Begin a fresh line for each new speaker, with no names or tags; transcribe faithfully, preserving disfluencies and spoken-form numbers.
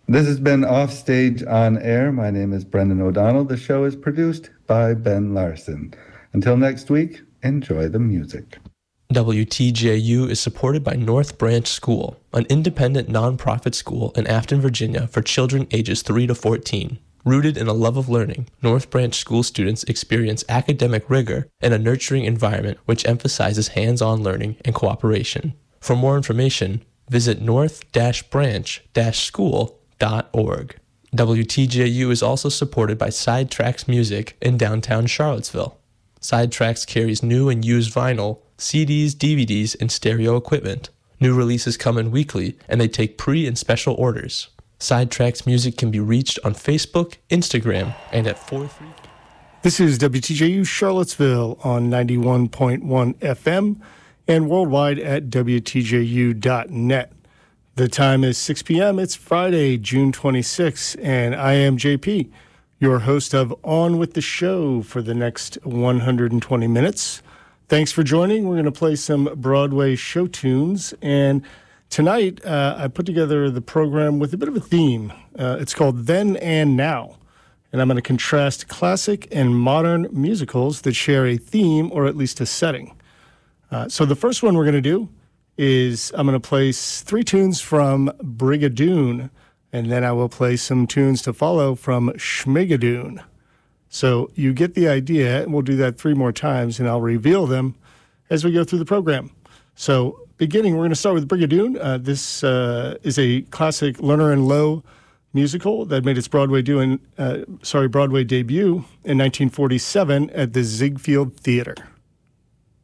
This has been Offstage on Air. My name is Brendan O'Donnell. The show is produced by Ben Larson. Until next week, enjoy the music.
W T J U is supported by North Branch School, an independent nonprofit school in Afton, Virginia for children ages three to fourteen. Rooted in a love of learning, North Branch School students experience academic rigor and a nurturing environment which emphasizes hands-on learning and cooperation. For more information, visit north branch school dot org. W T J U is also supported by Sidetracks Music in downtown Charlottesville. Sidetracks carries new and used vinyl, C Ds, D V Ds, and stereo equipment. New releases come in weekly, and they take pre- and special orders. Sidetracks Music can be reached on Facebook, Instagram, and at four three.
This is W T J U Charlottesville on ninety-one point one F M and worldwide at W T J U dot net. The time is six p.m. It's Friday, June twenty-sixth, and I am J P, your host of On With The Show for the next one hundred twenty minutes. Thanks for joining. We're going to play some Broadway show tunes, and tonight uh, I put together the program with a bit of a theme. Uh, it's called Then and Now, and I'm going to contrast classic and modern musicals that share a theme or at least a setting. Uh, so the first one we're going to do is I'm going to play three tunes from Brigadoon, and then I will play some tunes to follow from Schmigadoon. So you get the idea, and we'll do that three more times, and I'll reveal them as we go through the program. So beginning, we're going to start with Brigadoon. Uh, this uh, is a classic Lerner and Loewe musical that made its Broadway, doing, uh, sorry, Broadway debut in nineteen forty-seven at the Ziegfeld Theater.